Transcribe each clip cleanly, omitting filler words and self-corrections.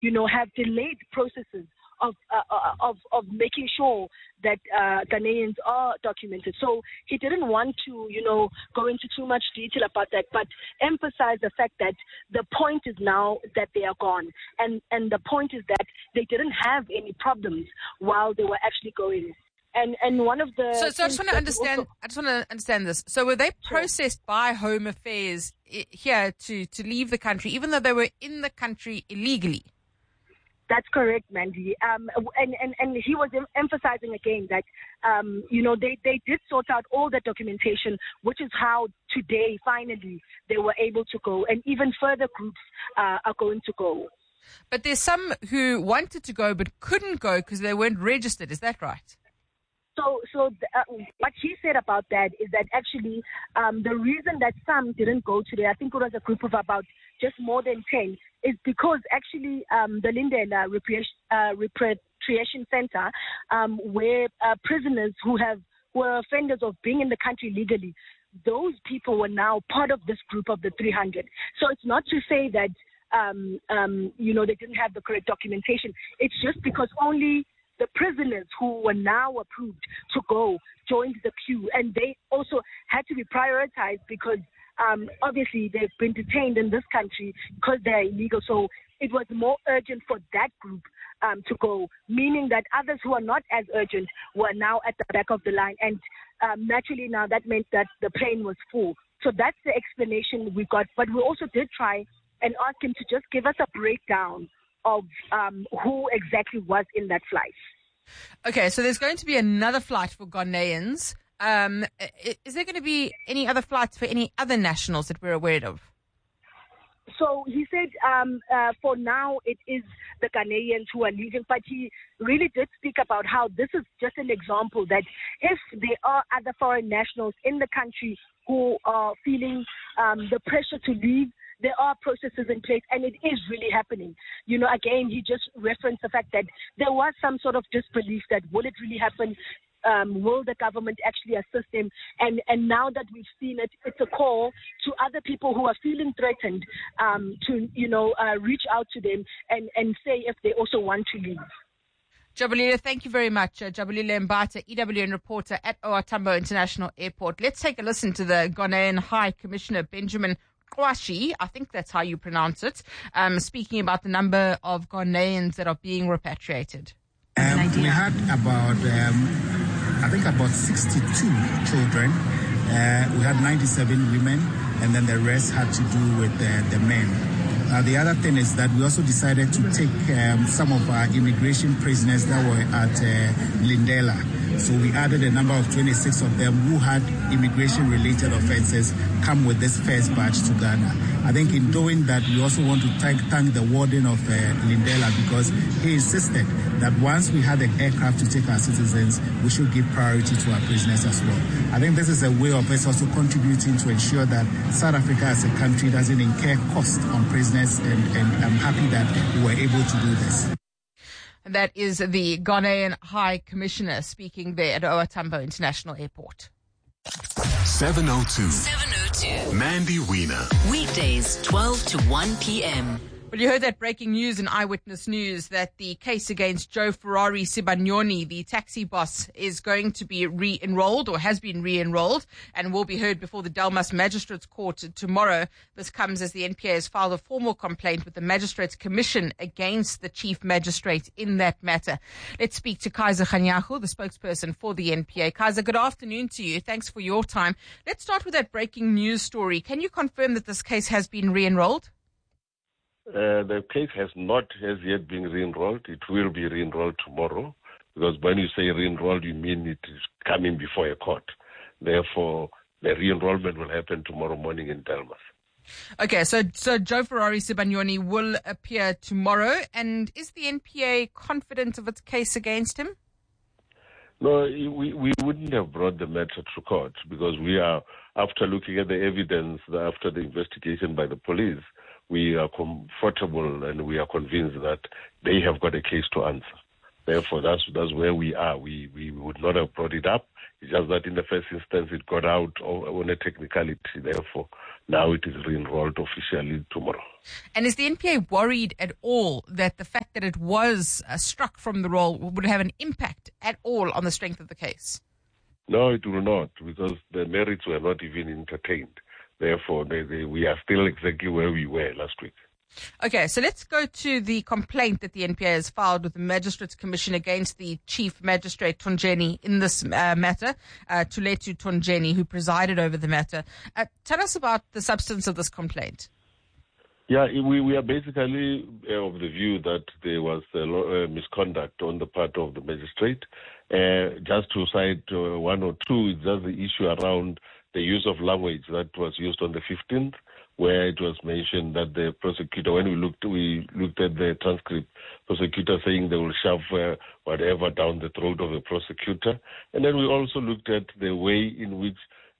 have delayed processes of making sure that Ghanaians are documented. So he didn't want to, go into too much detail about that, but emphasize the fact that the point is now that they are gone. And the point is that they didn't have any problems while they were actually going. And one of the so I just want to understand. I just want to understand this. So were they processed by Home Affairs here to leave the country, even though they were in the country illegally? That's correct, Mandy. And he was emphasizing again that, they did sort out all the documentation, which is how today, finally, they were able to go. And even further groups are going to go. But there's some who wanted to go but couldn't go because they weren't registered. Is that right? So what he said about that is that actually the reason that some didn't go today, I think it was a group of about just more than 10, is because actually the Lindela Repatriation Center, where prisoners who were offenders of being in the country legally, those people were now part of this group of the 300. So it's not to say that they didn't have the correct documentation. It's just because only the prisoners who were now approved to go joined the queue, and they also had to be prioritized because obviously they've been detained in this country because they're illegal. So it was more urgent for that group to go, meaning that others who are not as urgent were now at the back of the line. And naturally now that meant that the plane was full. So that's the explanation we got. But we also did try and ask him to just give us a breakdown of who exactly was in that flight. Okay, so there's going to be another flight for Ghanaians. Is there going to be any other flights for any other nationals that we're aware of? So he said for now it is the Ghanaians who are leaving, but he really did speak about how this is just an example that if there are other foreign nationals in the country who are feeling the pressure to leave, there are processes in place, and it is really happening. Again, he just referenced the fact that there was some sort of disbelief that will it really happen? Will the government actually assist them? And now that we've seen it, it's a call to other people who are feeling threatened to, reach out to them and say if they also want to leave. Jabulile, thank you very much. Jabulile Mbata, EWN reporter at OR Tambo International Airport. Let's take a listen to the Ghanaian High Commissioner, Benjamin Kwashi, I think that's how you pronounce it, speaking about the number of Ghanaians that are being repatriated. We had about 62 children. We had 97 women, and then the rest had to do with the men. The other thing is that we also decided to take some of our immigration prisoners that were at Lindela. So we added a number of 26 of them who had immigration-related offenses come with this first batch to Ghana. I think in doing that, we also want to thank the warden of Lindela because he insisted that once we had the aircraft to take our citizens, we should give priority to our prisoners as well. I think this is a way of us also contributing to ensure that South Africa as a country doesn't incur cost on prisoners, and I'm happy that we were able to do this. That is the Ghanaian High Commissioner speaking there at OR Tambo International Airport. 702. Mandy Wiener. Weekdays, 12 to 1 p.m. Well, you heard that breaking news in Eyewitness News that the case against Joe Ferrari Sibanyoni, the taxi boss, is going to be re-enrolled or has been re-enrolled and will be heard before the Delmas Magistrates Court tomorrow. This comes as the NPA has filed a formal complaint with the Magistrates Commission against the Chief Magistrate in that matter. Let's speak to Kaiser Khanyago, the spokesperson for the NPA. Kaiser, good afternoon to you. Thanks for your time. Let's start with that breaking news story. Can you confirm that this case has been re-enrolled? The case has not as yet been re-enrolled. It will be re-enrolled tomorrow, because when you say re-enrolled, you mean it is coming before a court. Therefore, the re-enrollment will happen tomorrow morning in Delmas. Okay, so Joe Ferrari Sibanyoni will appear tomorrow, and is the NPA confident of its case against him? No, we wouldn't have brought the matter to court, because we are, after looking at the evidence, after the investigation by the police, we are comfortable and we are convinced that they have got a case to answer. Therefore, that's where we are. We would not have brought it up. It's just that in the first instance, it got out on a technicality. Therefore, now it is re-enrolled officially tomorrow. And is the NPA worried at all that the fact that it was struck from the roll would have an impact at all on the strength of the case? No, it will not, because the merits were not even entertained. Therefore, we are still exactly where we were last week. Okay, so let's go to the complaint that the NPA has filed with the Magistrates Commission against the Chief Magistrate Tonjeni in this matter, Tuletu Tonjeni, who presided over the matter. Tell us about the substance of this complaint. Yeah, we are basically of the view that there was misconduct on the part of the magistrate. Just to cite one or two, it's just the issue around the use of language that was used on the 15th, where it was mentioned that the prosecutor, when we looked at the transcript, prosecutor saying they will shove whatever down the throat of the prosecutor. And then we also looked at the way in which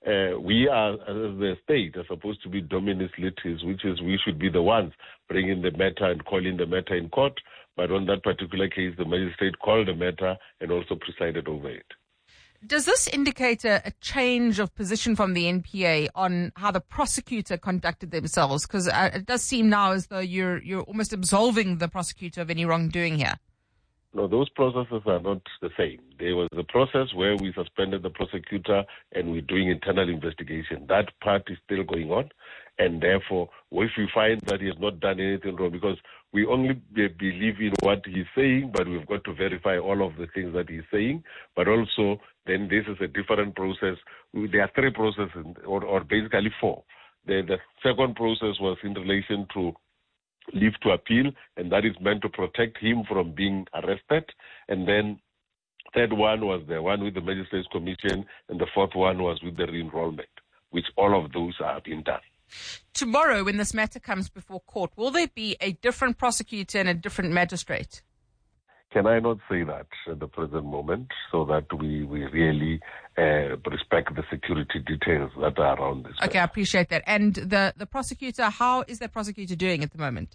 we are, as the state, are supposed to be dominus litis, which is we should be the ones bringing the matter and calling the matter in court. But on that particular case, the magistrate called the matter and also presided over it. Does this indicate a change of position from the NPA on how the prosecutor conducted themselves? Because it does seem now as though you're almost absolving the prosecutor of any wrongdoing here. No, those processes are not the same. There was a process where we suspended the prosecutor and we're doing internal investigation. That part is still going on. And therefore, if we find that he has not done anything wrong, because we only believe in what he's saying, but we've got to verify all of the things that he's saying. But also, then this is a different process. There are three processes, or basically four. The second process was in relation to leave to appeal, and that is meant to protect him from being arrested. And then third one was the one with the Magistrates Commission, and the fourth one was with the re-enrollment, which all of those are being done. Tomorrow, when this matter comes before court, will there be a different prosecutor and a different magistrate? Can I not say that at the present moment, so that we really respect the security details that are around this? Okay, I appreciate that. And the prosecutor, how is that prosecutor doing at the moment?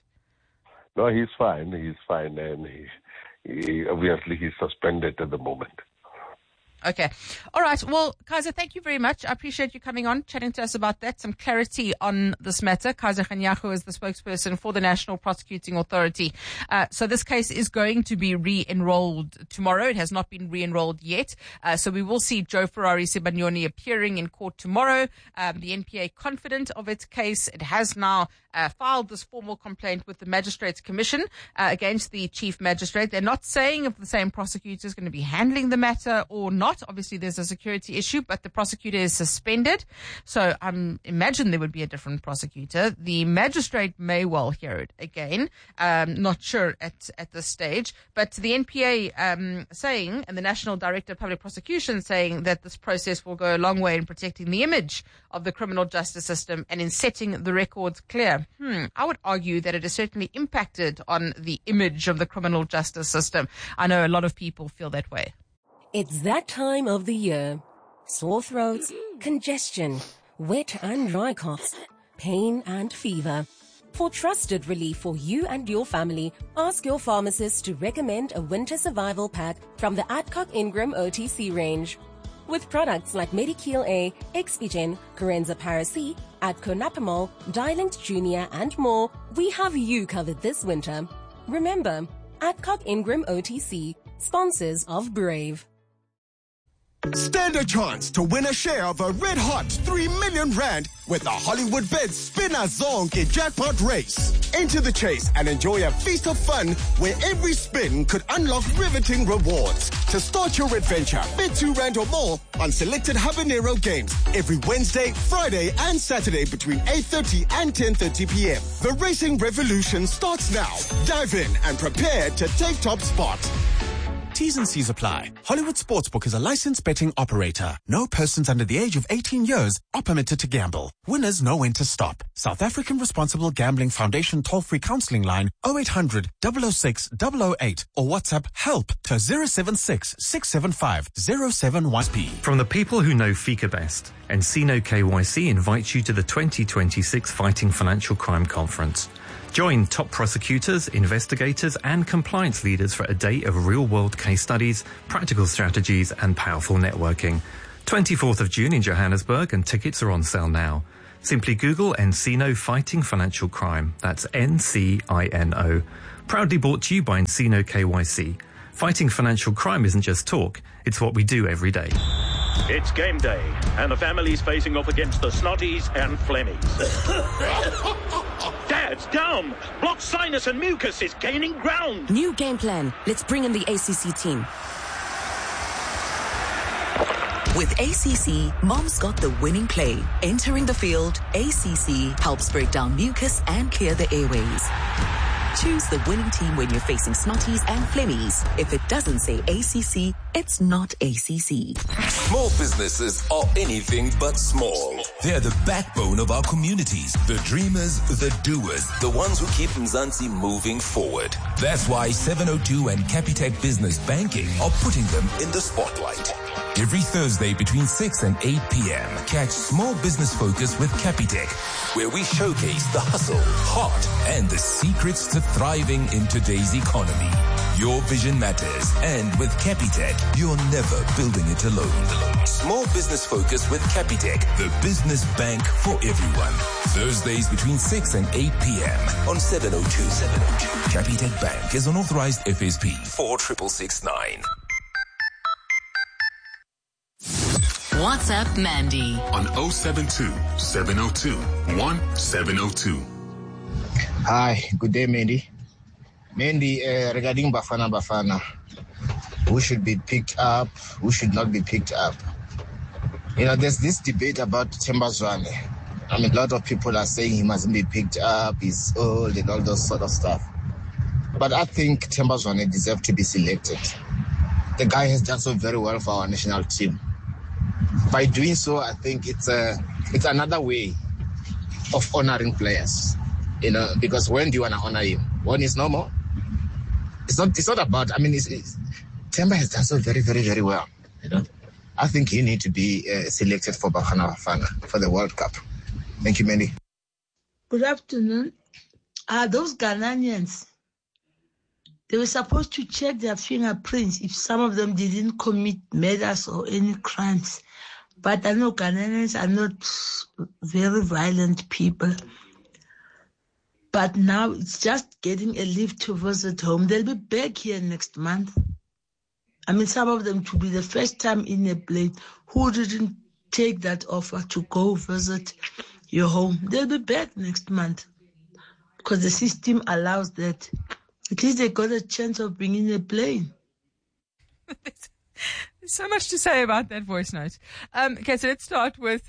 No, he's fine. He's fine, and he obviously he's suspended at the moment. Okay. All right. Well, Kaiser, thank you very much. I appreciate you coming on, chatting to us about that. Some clarity on this matter. Kaiser Kganyago is the spokesperson for the National Prosecuting Authority. So this case is going to be re-enrolled tomorrow. It has not been re-enrolled yet. So we will see Joe Ferrari Sibanyoni appearing in court tomorrow. The NPA confident of its case. It has now filed this formal complaint with the Magistrates Commission against the Chief Magistrate. They're not saying if the same prosecutor is going to be handling the matter or not. Obviously, there's a security issue, but the prosecutor is suspended. So imagine there would be a different prosecutor. The magistrate may well hear it again. Not sure at this stage. But the NPA saying, and the National Director of Public Prosecution saying that this process will go a long way in protecting the image of the criminal justice system and in setting the records clear. I would argue that it has certainly impacted on the image of the criminal justice system. I know a lot of people feel that way. It's that time of the year. Sore throats, congestion, wet and dry coughs, pain and fever. For trusted relief for you and your family, ask your pharmacist to recommend a winter survival pack from the Adcock Ingram OTC range. With products like Medikil A, Expigen, Corenza Paracy, Adco Napamol, Dialent Junior and more, we have you covered this winter. Remember, Adcock Ingram OTC, sponsors of Brave. Stand a chance to win a share of a red-hot 3 million rand with the Hollywood Bets Spinner Zonke jackpot race. Enter the chase and enjoy a feast of fun where every spin could unlock riveting rewards. To start your adventure, bet 2 rand or more on selected Habanero games every Wednesday, Friday and Saturday between 8:30 and 10:30 p.m. The racing revolution starts now. Dive in and prepare to take top spot. T's and C's apply. Hollywood Sportsbook is a licensed betting operator. No persons under the age of 18 years are permitted to gamble. Winners know when to stop. South African Responsible Gambling Foundation toll-free counseling line 0800 006 008 or WhatsApp help to 076 675 071. From the people who know FICA best, Encino KYC invites you to the 2026 Fighting Financial Crime Conference. Join top prosecutors, investigators, and compliance leaders for a day of real-world case studies, practical strategies, and powerful networking. 24th of June in Johannesburg, and tickets are on sale now. Simply Google Encino Fighting Financial Crime. That's NCINO. Proudly brought to you by Encino KYC. Fighting financial crime isn't just talk, it's what we do every day. It's game day, and the family's facing off against the Snotties and Flemmies. Dad's down! Blocked sinus and mucus is gaining ground! New game plan. Let's bring in the ACC team. With ACC, Mom's got the winning play. Entering the field, ACC helps break down mucus and clear the airways. Choose the winning team when you're facing Snotties and Flemmies. If it doesn't say ACC, it's not ACC. Small businesses are anything but small. They're the backbone of our communities, the dreamers, the doers, the ones who keep Mzansi moving forward. That's why 702 and Capitec Business Banking are putting them in the spotlight. Every Thursday between 6 and 8 p.m., catch Small Business Focus with Capitec, where we showcase the hustle, heart, and the secrets to thriving in today's economy. Your vision matters, and with Capitec, you're never building it alone. Small Business Focus with Capitec, the business bank for everyone. Thursdays between 6 and 8 p.m. on 702. Capitec Bank is an authorized FSP 46669. WhatsApp Mandy on 072 702 1702. Hi, good day, Mandy. Mandy, regarding Bafana, who should be picked up, who should not be picked up. You know, there's this debate about Themba Zwane. I mean, a lot of people are saying he mustn't be picked up, he's old and all those sort of stuff. But I think Themba Zwane deserves to be selected. The guy has done so very well for our national team. By doing so, I think it's another way of honoring players, you know, because when do you want to honor him? When he's no more? It's not about, I mean, Themba has done so very, very, very well, you know. I think he needs to be selected for Bafana for the World Cup. Thank you, Mandy. Good afternoon. Those Ghanaians, they were supposed to check their fingerprints if some of them didn't commit murders or any crimes. But I know Ghanaians are not very violent people. But now it's just getting a leave to visit home. They'll be back here next month. I mean, some of them to be the first time in a plane who didn't take that offer to go visit your home. They'll be back next month because the system allows that. At least they got a chance of being in a plane. There's so much to say about that voice note. Okay, so let's start with...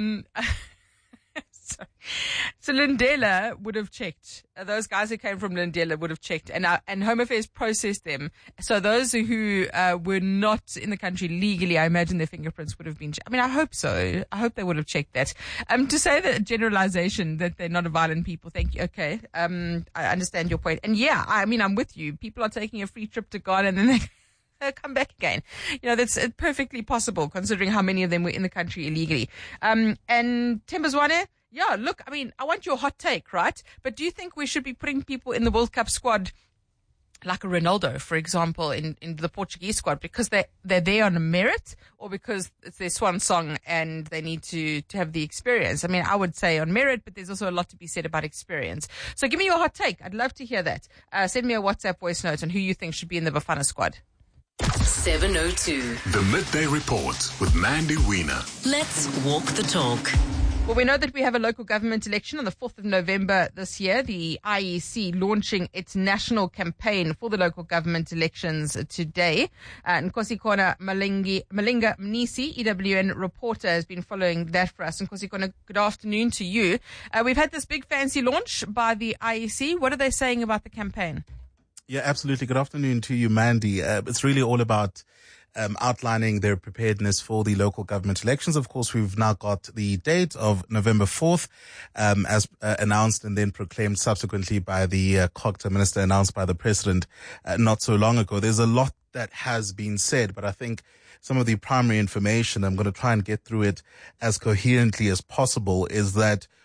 So Lindela would have checked. Those guys who came from Lindela would have checked, and Home Affairs processed them. So those who were not in the country legally, I imagine their fingerprints would have been checked. I mean, I hope so. I hope they would have checked that. To say that generalization that they're not a violent people, thank you. Okay, I understand your point. And yeah, I mean, I'm with you. People are taking a free trip to Ghana and then they come back again. You know, that's perfectly possible considering how many of them were in the country illegally. And Themba Zwane, yeah, look, I mean, I want your hot take, right? But do you think we should be putting people in the World Cup squad like a Ronaldo, for example, in the Portuguese squad because they're there on a merit or because it's their swan song and they need to have the experience? I mean, I would say on merit, but there's also a lot to be said about experience. So give me your hot take. I'd love to hear that. Send me a WhatsApp voice note on who you think should be in the Bafana squad. 702. The Midday Report with Mandy Wiener. Let's walk the talk. Well, we know that we have a local government election on the 4th of November this year. The IEC launching its national campaign for the local government elections today. Nkosikona Malinga Mnisi, EWN reporter, has been following that for us. Nkosikona, good afternoon to you. We've had this big fancy launch by the IEC. What are they saying about the campaign? Yeah, absolutely. Good afternoon to you, Mandy. It's really all about outlining their preparedness for the local government elections. Of course, we've now got the date of November 4th, as announced and then proclaimed subsequently by the COGTA minister, announced by the president not so long ago. There's a lot that has been said, but I think some of the primary information, I'm going to try and get through it as coherently as possible, is that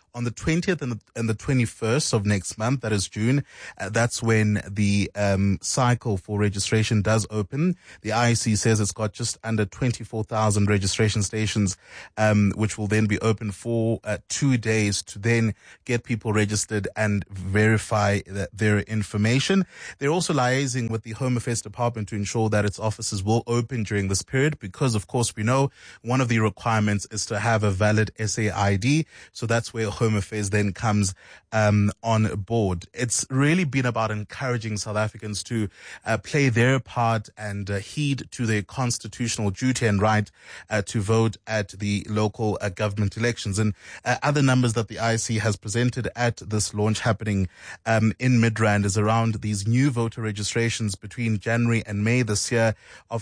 on the 20th and the 21st of next month, that is June. That's when the cycle for registration does open. The IEC says it's got just under 24,000 registration stations, which will then be open for 2 days to then get people registered and verify their information. They're also liaising with the Home Affairs Department to ensure that its offices will open during this period because, of course, we know one of the requirements is to have a valid SAID. So that's where Home Affairs then comes on board. It's really been about encouraging South Africans to play their part and heed to their constitutional duty and right to vote at the local government elections. And other numbers that the IEC has presented at this launch happening in Midrand is around these new voter registrations between January and May this year of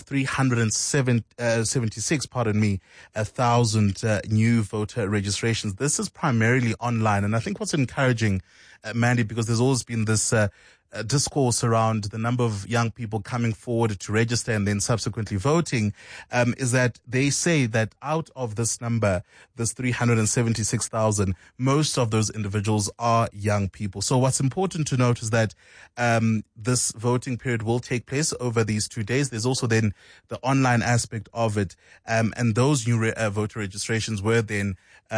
376,000 new voter registrations. This is primarily online. And I think what's encouraging, Mandy, because there's always been this discourse around the number of young people coming forward to register and then subsequently voting, is that they say that out of this number, this 376,000, most of those individuals are young people. So what's important to note is that this voting period will take place over these 2 days. There's also then the online aspect of it, and those new voter registrations were then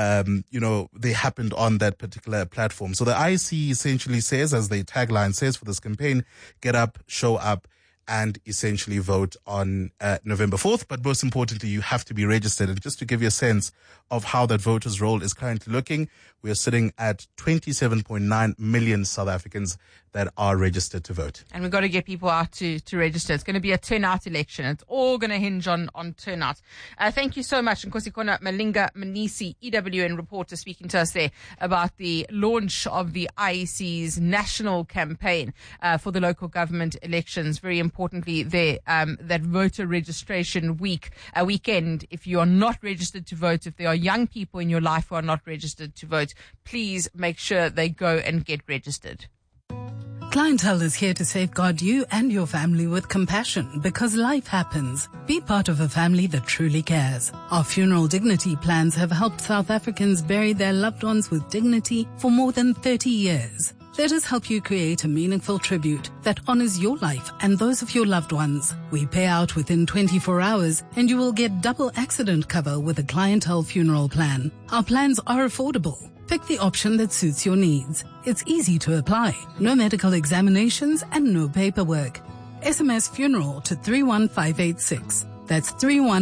they happened on that particular platform. So the IEC essentially says, as the tagline says for this campaign, get up, show up, and essentially vote on November 4th. But most importantly, you have to be registered. And just to give you a sense of how that voters' roll is currently looking, we are sitting at 27.9 million South Africans that are registered to vote. And we've got to get people out to register. It's going to be a turnout election. It's all going to hinge on turnout. Thank you so much. Nkosikona Malinga Manisi, EWN reporter, speaking to us there about the launch of the IEC's national campaign for the local government elections. Very importantly there, that voter registration weekend, if you are not registered to vote, if there are young people in your life who are not registered to vote, please make sure they go and get registered. Clientele is here to safeguard you and your family with compassion because life happens. Be part of a family that truly cares. Our funeral dignity plans have helped South Africans bury their loved ones with dignity for more than 30 years. Let us help you create a meaningful tribute that honors your life and those of your loved ones. We pay out within 24 hours and you will get double accident cover with a Clientele funeral plan. Our plans are affordable. Pick the option that suits your needs. It's easy to apply. No medical examinations and no paperwork. SMS funeral to 31586. That's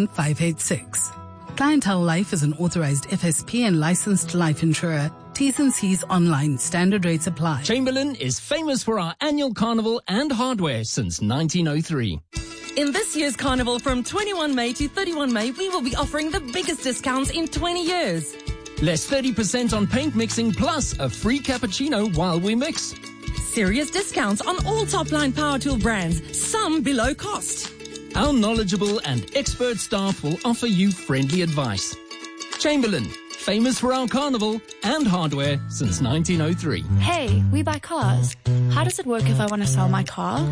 31586. Clientele Life is an authorized FSP and licensed life insurer. T's and C's online. Standard rates apply. Chamberlain is famous for our annual carnival and hardware since 1903. In this year's carnival from 21 May to 31 May, we will be offering the biggest discounts in 20 years. Less 30% on paint mixing plus a free cappuccino while we mix. Serious discounts on all top-line power tool brands, some below cost. Our knowledgeable and expert staff will offer you friendly advice. Chamberlain, famous for our carnival and hardware since 1903. Hey, we buy cars. How does it work if I want to sell my car?